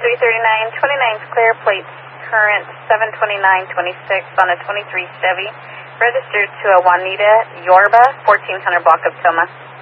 339, 29's clear, plates current 72926 on a 23 Chevy, registered to a Juanita Yorba, 1400 block of Toma.